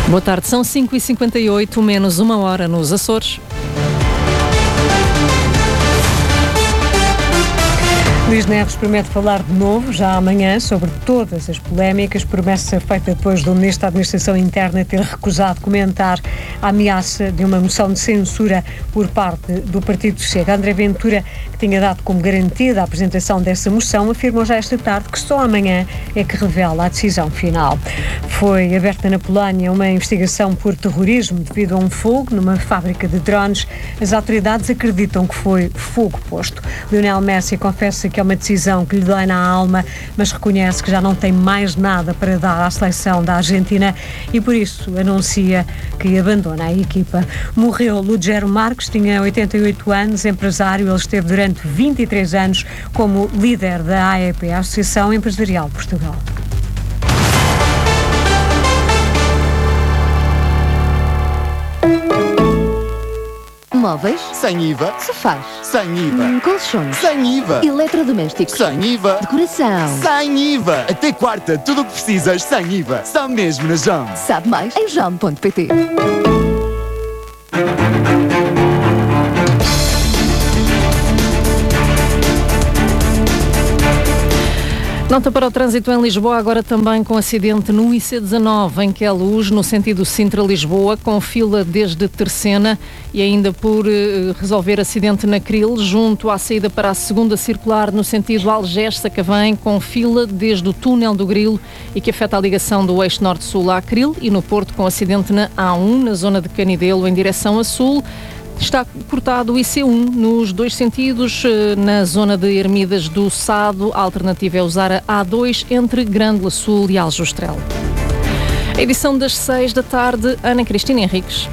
Boa tarde, são 5h58, menos uma hora nos Açores. Luís Neves promete falar de novo, já amanhã, sobre todas as polémicas. Promessa feita depois do Ministro da Administração Interna ter recusado comentar a ameaça de uma moção de censura por parte do Partido Chega. André Ventura, que tinha dado como garantida a apresentação dessa moção, afirmou já esta tarde que só amanhã é que revela a decisão final. Foi aberta na Polónia uma investigação por terrorismo devido a um fogo numa fábrica de drones. As autoridades acreditam que foi fogo posto. Lionel Messi confessa que é uma decisão que lhe dói na alma, mas reconhece que já não tem mais nada para dar à seleção da Argentina e por isso anuncia que abandona a equipa. Morreu Lugero Marques, tinha 88 anos, empresário. Ele esteve durante 23 anos como líder da AEP, a Associação Empresarial de Portugal. Móveis? Sem IVA. Sofás? Sem IVA. Colchões? Sem IVA. Eletrodomésticos? Sem IVA. Decoração? Sem IVA. Até quarta, tudo o que precisas sem IVA. Só mesmo na JOM. Sabe mais em JOM.pt. Nota para o trânsito em Lisboa, agora também com acidente no IC19, em Queluz, no sentido Sintra-Lisboa, com fila desde Terceira e ainda por resolver acidente na Cril, junto à saída para a segunda circular, no sentido Algés-Sacavém, com fila desde o túnel do Grilo e que afeta a ligação do eixo norte-sul à Cril, e no Porto com acidente na A1, na zona de Canidelo, em direção a sul. Está cortado o IC1 nos dois sentidos, na zona de Ermidas do Sado. A alternativa é usar a A2 entre Grândola Sul e Aljustrel. A edição das 6 da tarde, Ana Cristina Henriques.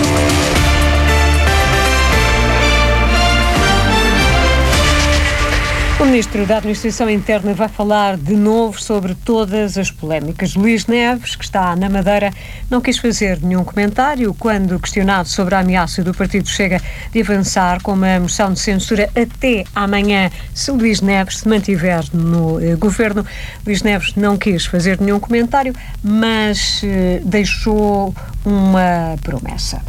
O Ministro da Administração Interna vai falar de novo sobre todas as polémicas. Luís Neves, que está na Madeira, não quis fazer nenhum comentário quando questionado sobre a ameaça do Partido Chega de avançar com uma moção de censura até amanhã, se Luís Neves se mantiver no governo. Luís Neves não quis fazer nenhum comentário, mas deixou uma promessa.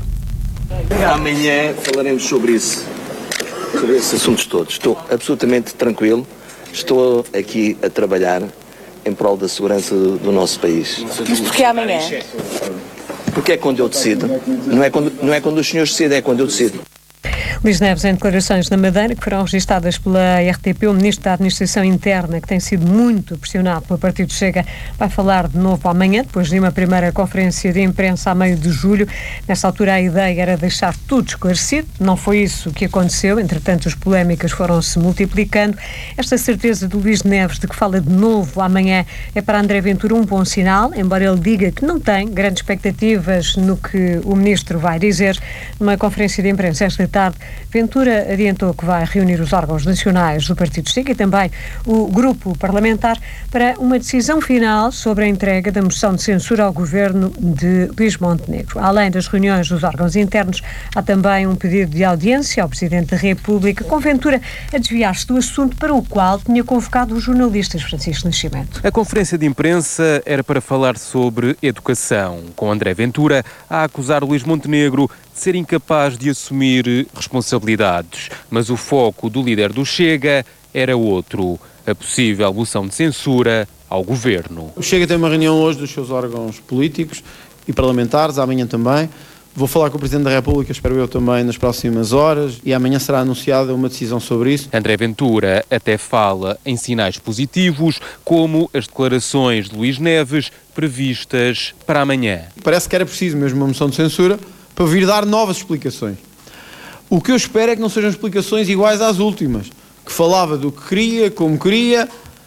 Amanhã falaremos sobre isso. Sobre esses assuntos todos. Estou absolutamente tranquilo. Estou aqui a trabalhar em prol da segurança do nosso país. Mas porquê amanhã? Porque é quando eu decido. Não é quando os senhores decidem, é quando eu decido. Luís Neves, em declarações na Madeira, que foram registadas pela RTP, o Ministro da Administração Interna, que tem sido muito pressionado pelo Partido Chega, vai falar de novo amanhã, depois de uma primeira conferência de imprensa a meio de julho. Nessa altura a ideia era deixar tudo esclarecido. Não foi isso que aconteceu, entretanto as polémicas foram-se multiplicando. Esta certeza de Luís Neves de que fala de novo amanhã é para André Ventura um bom sinal, embora ele diga que não tem grandes expectativas no que o Ministro vai dizer. Numa conferência de imprensa esta tarde, Ventura adiantou que vai reunir os órgãos nacionais do Partido Chega e também o grupo parlamentar para uma decisão final sobre a entrega da moção de censura ao governo de Luís Montenegro. Além das reuniões dos órgãos internos, há também um pedido de audiência ao Presidente da República, com Ventura a desviar-se do assunto para o qual tinha convocado os jornalistas. Francisco Nascimento. A conferência de imprensa era para falar sobre educação, com André Ventura a acusar Luís Montenegro de ser incapaz de assumir responsabilidades. Mas o foco do líder do Chega era outro, a possível moção de censura ao governo. O Chega tem uma reunião hoje dos seus órgãos políticos e parlamentares, amanhã também. Vou falar com o Presidente da República, espero eu também, nas próximas horas, e amanhã será anunciada uma decisão sobre isso. André Ventura até fala em sinais positivos, como as declarações de Luís Neves previstas para amanhã. Parece que era preciso mesmo uma moção de censura para vir dar novas explicações. O que eu espero é que não sejam explicações iguais às últimas, que falava do que queria, como queria,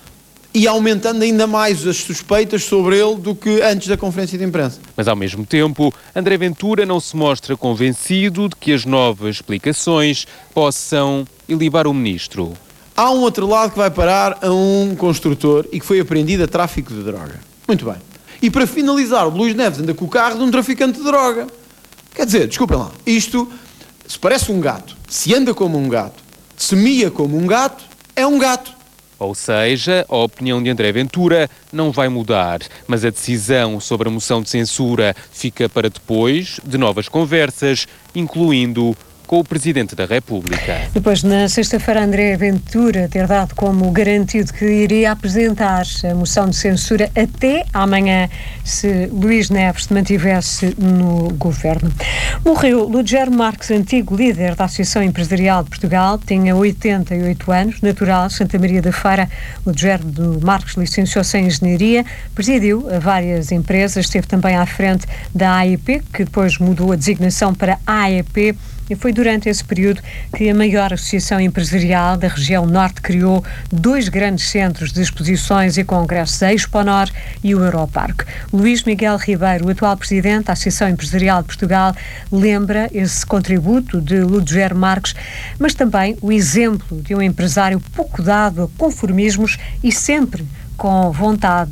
e aumentando ainda mais as suspeitas sobre ele do que antes da conferência de imprensa. Mas, ao mesmo tempo, André Ventura não se mostra convencido de que as novas explicações possam ilibar o ministro. Há um outro lado que vai parar a um construtor e que foi apreendido a tráfico de droga. Muito bem. E para finalizar, o Luís Neves anda com o carro de um traficante de droga. Quer dizer, desculpem lá, isto, se parece um gato, se anda como um gato, se mia como um gato, é um gato. Ou seja, a opinião de André Ventura não vai mudar, mas a decisão sobre a moção de censura fica para depois de novas conversas, incluindo com o Presidente da República. Depois, na sexta-feira, André Ventura ter dado como garantido que iria apresentar a moção de censura até amanhã, se Luís Neves se mantivesse no governo. Morreu Ludger Marques, antigo líder da Associação Empresarial de Portugal, tinha 88 anos, natural de Santa Maria da Feira. Ludger Marques licenciou-se em Engenharia, presidiu várias empresas, esteve também à frente da AEP, que depois mudou a designação para AEP, e foi durante esse período que a maior associação empresarial da região norte criou 2 grandes centros de exposições e congressos, a Exponor e o Europarque. Luís Miguel Ribeiro, o atual presidente da Associação Empresarial de Portugal, lembra esse contributo de Ludger Marques, mas também o exemplo de um empresário pouco dado a conformismos e sempre com vontade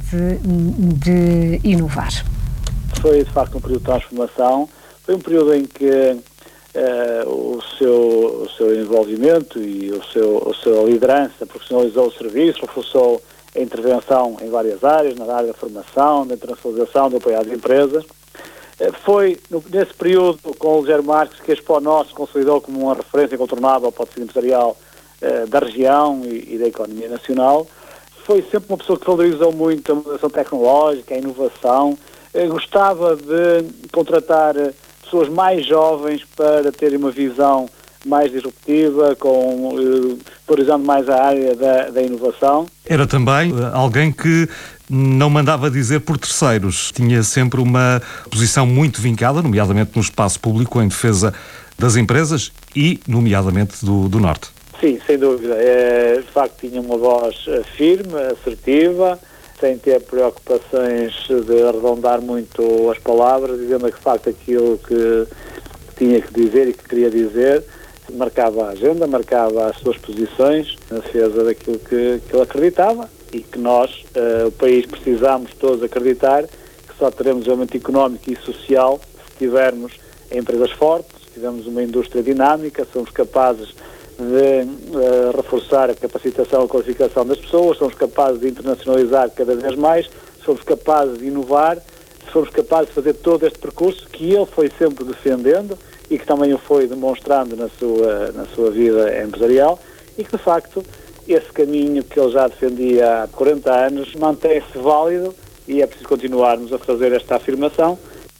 de inovar. Foi, de facto, um período de transformação. Foi um período em que o seu envolvimento e a sua liderança profissionalizou o serviço, reforçou a intervenção em várias áreas, na área da formação, da internacionalização, do apoio às empresas. Foi nesse período, com o Ludger Marques, que a Exponor se consolidou como uma referência incontornável para o tecido empresarial da região e da economia nacional. Foi sempre uma pessoa que valorizou muito a mudança tecnológica, a inovação, gostava de contratar pessoas mais jovens para terem uma visão mais disruptiva, valorizando mais a área da inovação. Era também alguém que não mandava dizer por terceiros. Tinha sempre uma posição muito vincada, nomeadamente no espaço público, em defesa das empresas e, nomeadamente, do Norte. Sim, sem dúvida. De facto, tinha uma voz firme, assertiva, sem ter preocupações de arredondar muito as palavras, dizendo de facto aquilo que tinha que dizer e que queria dizer. Marcava a agenda, marcava as suas posições na defesa daquilo que ele acreditava e que nós, o país, precisamos todos acreditar que só teremos desenvolvimento económico e social se tivermos empresas fortes, se tivermos uma indústria dinâmica, se somos capazes de reforçar a capacitação e a qualificação das pessoas, somos capazes de internacionalizar cada vez mais, somos capazes de inovar, somos capazes de fazer todo este percurso que ele foi sempre defendendo e que também o foi demonstrando na sua vida empresarial e que, de facto, esse caminho que ele já defendia há 40 anos mantém-se válido e é preciso continuarmos a fazer esta afirmação.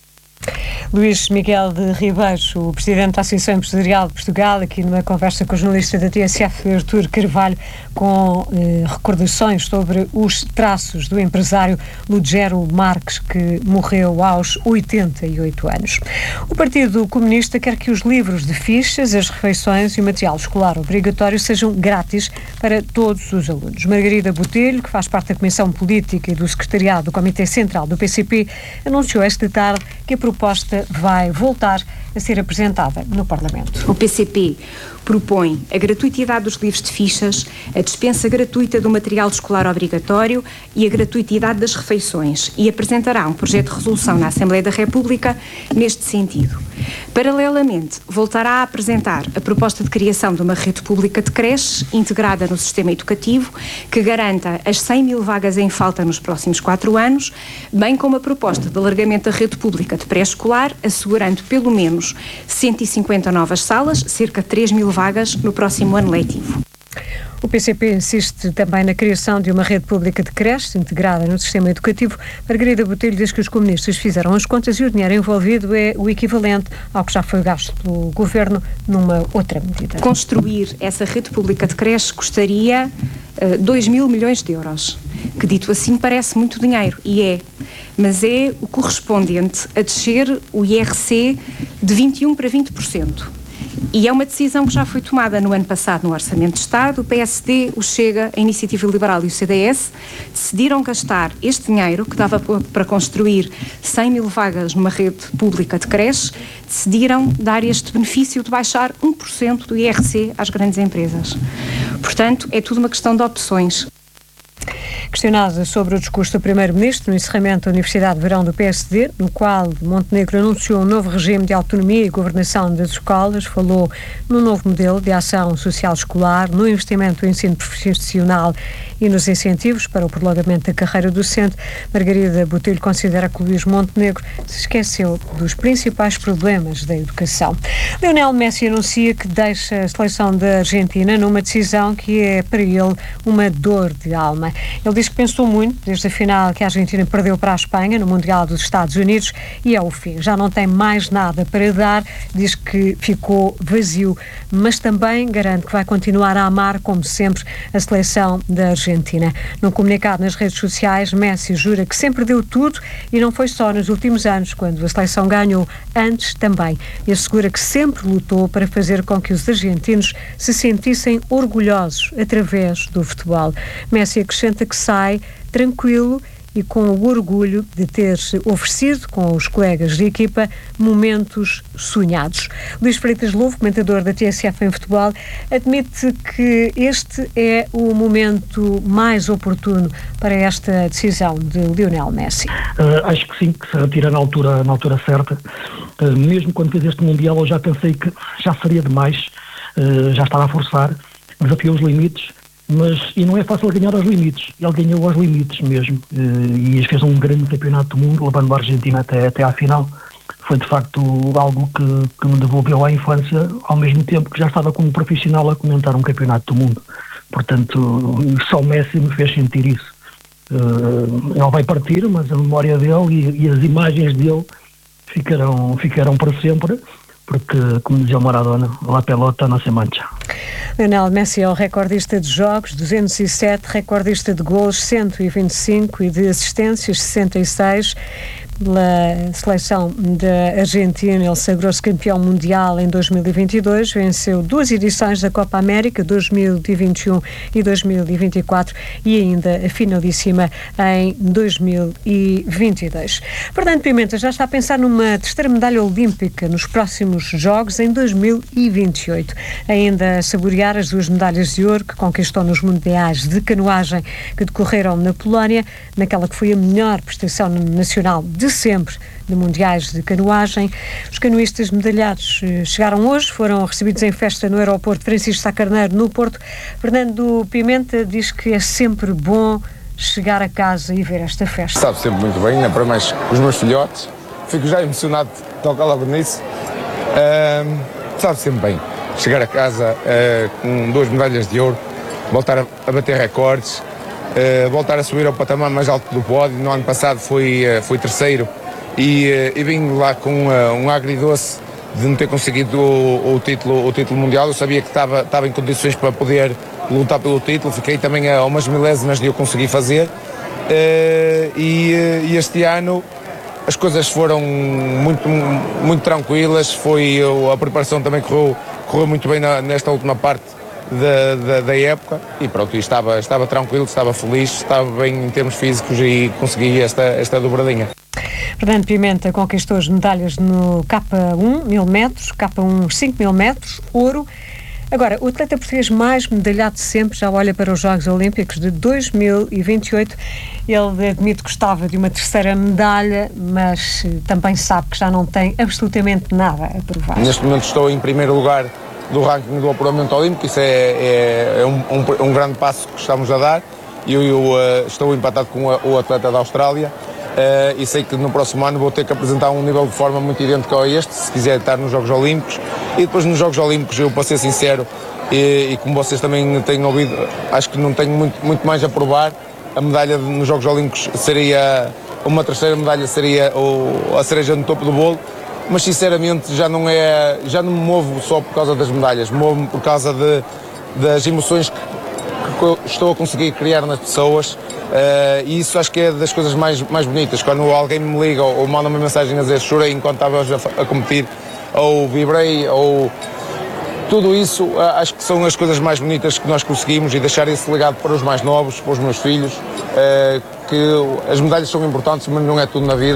Luís Miguel de Ribeiro, o Presidente da Associação Empresarial de Portugal, aqui numa conversa com o jornalista da TSF, Artur Carvalho, com recordações sobre os traços do empresário Ludger Marques, que morreu aos 88 anos. O Partido Comunista quer que os livros de fichas, as refeições e o material escolar obrigatório sejam grátis para todos os alunos. Margarida Botelho, que faz parte da Comissão Política e do Secretariado do Comitê Central do PCP, anunciou esta tarde que a proposta vai voltar a ser apresentada no Parlamento. O PCP propõe a gratuitidade dos livros de fichas, a dispensa gratuita do material escolar obrigatório e a gratuitidade das refeições e apresentará um projeto de resolução na Assembleia da República neste sentido. Paralelamente, voltará a apresentar a proposta de criação de uma rede pública de creches integrada no sistema educativo que garanta as 100 mil vagas em falta nos próximos 4 anos, bem como a proposta de alargamento da rede pública de pré-escolar, assegurando pelo menos 150 novas salas, cerca de 3 mil vagas no próximo ano letivo. O PCP insiste também na criação de uma rede pública de creches integrada no sistema educativo. Margarida Botelho diz que os comunistas fizeram as contas e o dinheiro envolvido é o equivalente ao que já foi gasto pelo Governo numa outra medida. Construir essa rede pública de creches custaria 2 mil milhões de euros, que dito assim parece muito dinheiro, e é, mas é o correspondente a descer o IRC de 21% para 20%. E é uma decisão que já foi tomada no ano passado no Orçamento de Estado. O PSD, o Chega, a Iniciativa Liberal e o CDS decidiram gastar este dinheiro, que dava para construir 100 mil vagas numa rede pública de creches, decidiram dar este benefício de baixar 1% do IRC às grandes empresas. Portanto, é tudo uma questão de opções. Questionada sobre o discurso do Primeiro-Ministro no encerramento da Universidade de Verão do PSD, no qual Montenegro anunciou um novo regime de autonomia e governação das escolas, falou no novo modelo de ação social escolar, no investimento no ensino profissional e nos incentivos para o prolongamento da carreira docente. Margarida Botelho considera que Luís Montenegro se esqueceu dos principais problemas da educação. Lionel Messi anuncia que deixa a seleção da Argentina numa decisão que é para ele uma dor de alma. Ele diz que pensou muito desde a final que a Argentina perdeu para a Espanha no Mundial dos Estados Unidos e é o fim. Já não tem mais nada para dar, diz que ficou vazio, mas também garante que vai continuar a amar, como sempre, a seleção da Argentina. Num comunicado nas redes sociais, Messi jura que sempre deu tudo e não foi só nos últimos anos, quando a seleção ganhou, antes também. E assegura que sempre lutou para fazer com que os argentinos se sentissem orgulhosos através do futebol. Messi acrescenta que sai tranquilo e com o orgulho de ter oferecido com os colegas de equipa momentos sonhados. Luís Freitas Lobo, comentador da TSF em futebol, admite que este é o momento mais oportuno para esta decisão de Lionel Messi. Acho que sim, que se retira na altura certa. Mesmo quando fez este Mundial eu já pensei que já seria demais, já estava a forçar, desafiou os limites. E não é fácil ganhar aos limites. Ele ganhou aos limites mesmo. E fez um grande campeonato do mundo, levando a Argentina até à final. Foi de facto algo que me devolveu à infância, ao mesmo tempo que já estava como profissional a comentar um campeonato do mundo. Portanto, só o Messi me fez sentir isso. Ele vai partir, mas a memória dele e as imagens dele ficarão para sempre. Porque, como dizia o Maradona, la pelota no se mancha. Lionel Messi é o recordista de jogos, 207, recordista de gols, 125 e de assistências, 66. Pela seleção da Argentina, ele sagrou-se campeão mundial em 2022, venceu 2 edições da Copa América, 2021 e 2024, e ainda a finalíssima em 2022. Fernando Pimenta já está a pensar numa terceira medalha olímpica nos próximos Jogos em 2028. Ainda a saborear as 2 medalhas de ouro que conquistou nos Mundiais de Canoagem que decorreram na Polónia, naquela que foi a melhor prestação nacional de sempre de Mundiais de Canoagem. Os canoístas medalhados chegaram hoje, foram recebidos em festa no aeroporto Francisco Sá Carneiro, no Porto. Fernando Pimenta diz que é sempre bom chegar a casa e ver esta festa. Sabe sempre muito bem, ainda para mais os meus filhotes. Fico já emocionado de tocar logo nisso. Sabe sempre bem chegar a casa com 2 medalhas de ouro, voltar a bater recordes, voltar a subir ao patamar mais alto do pódio. No ano passado fui terceiro e vim lá com um agridoce de não ter conseguido o título mundial. Eu sabia que estava em condições para poder lutar pelo título, fiquei também a umas milésimas de eu conseguir fazer, e este ano as coisas foram muito tranquilas. A preparação também correu muito bem nesta última parte da época e pronto, estava tranquilo, estava feliz, estava bem em termos físicos e consegui esta dobradinha. Fernando Pimenta conquistou as medalhas no K1 1000 metros, K1 5000 metros, ouro. Agora, o atleta português mais medalhado de sempre já olha para os Jogos Olímpicos de 2028. Ele admite que gostava de uma terceira medalha, mas também sabe que já não tem absolutamente nada a provar. Neste momento estou em primeiro lugar do ranking do apuramento olímpico. Isso é um grande passo que estamos a dar. Eu estou empatado com o atleta da Austrália. E sei que no próximo ano vou ter que apresentar um nível de forma muito idêntico a este, se quiser estar nos Jogos Olímpicos. E depois nos Jogos Olímpicos, eu, para ser sincero, e como vocês também têm ouvido, acho que não tenho muito mais a provar. A medalha nos Jogos Olímpicos seria, uma terceira medalha seria a cereja no topo do bolo, mas sinceramente já não me movo só por causa das medalhas, movo-me por causa das emoções que estou a conseguir criar nas pessoas. E isso acho que é das coisas mais bonitas. Quando alguém me liga ou manda uma mensagem a dizer chorei enquanto estava a competir, ou vibrei, ou tudo isso, acho que são as coisas mais bonitas que nós conseguimos, e deixar esse legado para os mais novos, para os meus filhos, que as medalhas são importantes, mas não é tudo na vida.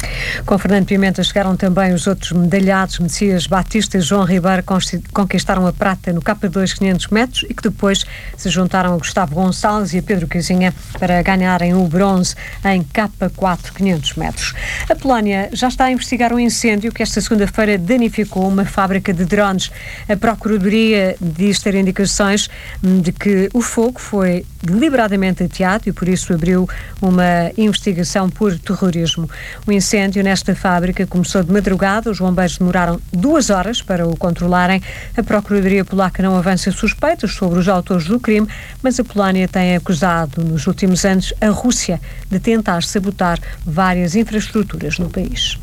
Com Fernando Pimenta chegaram também os outros medalhados. Messias Batista e João Ribeiro conquistaram a prata no K2 500 metros e que depois se juntaram a Gustavo Gonçalves e a Pedro Casinha para ganharem o bronze em K4 500 metros. A Polónia já está a investigar um incêndio que esta segunda-feira danificou uma fábrica de drones. A Procuradoria diz ter indicações de que o fogo foi deliberadamente ateado e por isso abriu uma investigação por terrorismo. O incêndio nesta fábrica começou de madrugada, os bombeiros demoraram 2 horas para o controlarem. A Procuradoria Polaca não avança suspeitas sobre os autores do crime, mas a Polónia tem acusado nos últimos anos a Rússia de tentar sabotar várias infraestruturas no país.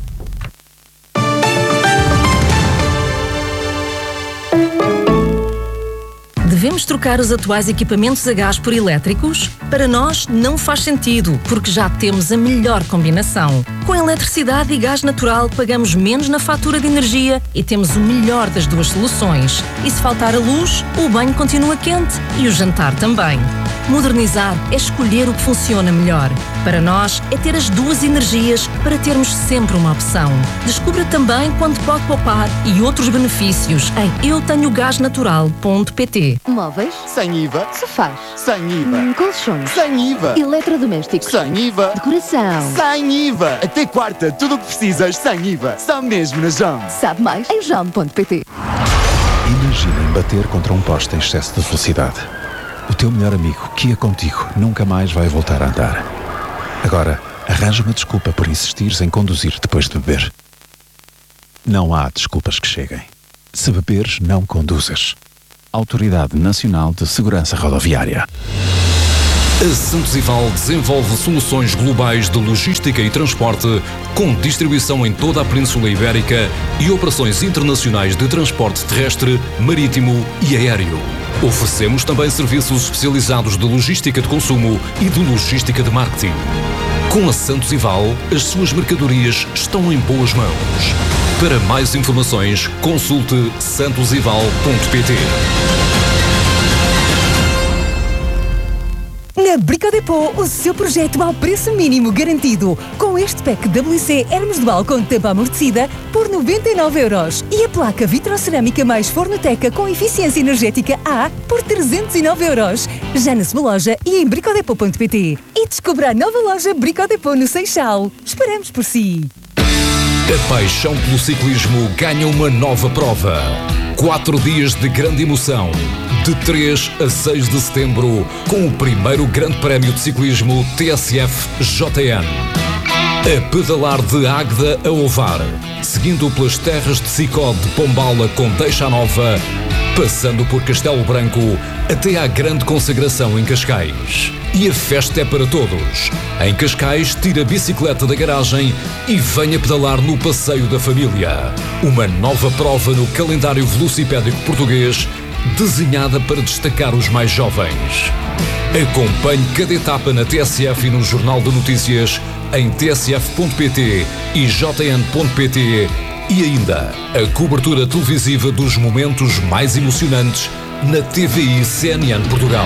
Devemos trocar os atuais equipamentos a gás por elétricos? Para nós, não faz sentido, porque já temos a melhor combinação. Com eletricidade e gás natural, pagamos menos na fatura de energia e temos o melhor das duas soluções. E se faltar a luz, o banho continua quente e o jantar também. Modernizar é escolher o que funciona melhor. Para nós, é ter as duas energias para termos sempre uma opção. Descubra também quanto pode poupar e outros benefícios em eutenhogasnatural.pt. Móveis? Sem IVA. Sofás? Sem IVA. Colchões? Sem IVA. Eletrodomésticos? Sem IVA. Decoração? Sem IVA. Até quarta, tudo o que precisas sem IVA. Só mesmo na JOM. Sabe mais em JOM.pt. Imaginem bater contra um poste em excesso de velocidade. O teu melhor amigo, que ia contigo, nunca mais vai voltar a andar. Agora, arranja uma desculpa por insistires em conduzir depois de beber. Não há desculpas que cheguem. Se beberes, não conduzas. Autoridade Nacional de Segurança Rodoviária. A Santos Ival desenvolve soluções globais de logística e transporte com distribuição em toda a Península Ibérica e operações internacionais de transporte terrestre, marítimo e aéreo. Oferecemos também serviços especializados de logística de consumo e de logística de marketing. Com a Santos Ival, as suas mercadorias estão em boas mãos. Para mais informações, consulte santosival.pt. Na Brico Dépôt, o seu projeto ao preço mínimo garantido. Com este pack WC Hermes Dual com tampa amortecida por 99€. E a placa vitrocerâmica mais Fornoteca com eficiência energética A por 309€. Já na sua loja e em bricodepot.pt. E descubra a nova loja Brico Dépôt no Seixal. Esperamos por si. A paixão pelo ciclismo ganha uma nova prova. 4 dias de grande emoção. De 3 a 6 de setembro, com o primeiro Grande Prémio de Ciclismo TSF JN. A pedalar de Águeda a Ovar, seguindo pelas terras de Sicó de Pombala com Deixa Nova, passando por Castelo Branco até à grande consagração em Cascais. E a festa é para todos. Em Cascais, tira a bicicleta da garagem e venha pedalar no Passeio da Família. Uma nova prova no calendário velocipédico português, desenhada para destacar os mais jovens. Acompanhe cada etapa na TSF e no Jornal de Notícias, em tsf.pt e jn.pt, e ainda a cobertura televisiva dos momentos mais emocionantes na TVI CNN Portugal.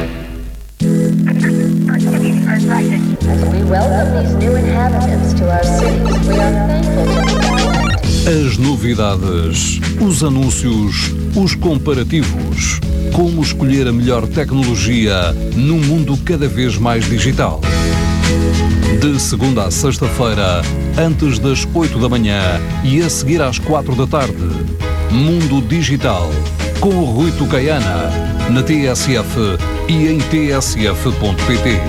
As novidades, os anúncios, os comparativos. Como escolher a melhor tecnologia num mundo cada vez mais digital. De segunda a sexta-feira, antes das 8 da manhã e a seguir às 4 da tarde. Mundo Digital, com o Rui Tucaiana, na TSF e em tsf.pt.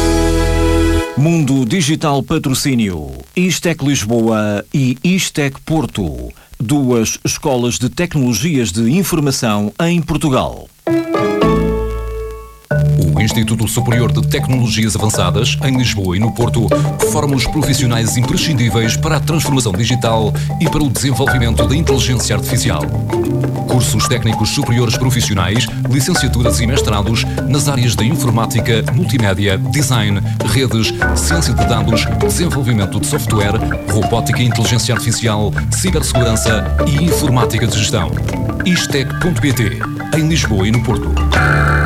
Mundo Digital Patrocínio, Istec Lisboa e Istec Porto, 2 escolas de tecnologias de informação em Portugal. O Instituto Superior de Tecnologias Avançadas, em Lisboa e no Porto, forma os profissionais imprescindíveis para a transformação digital e para o desenvolvimento da inteligência artificial. Cursos técnicos superiores profissionais, licenciaturas e mestrados nas áreas da informática, multimédia, design, redes, ciência de dados, desenvolvimento de software, robótica e inteligência artificial, cibersegurança e informática de gestão. Istec.pt, em Lisboa e no Porto.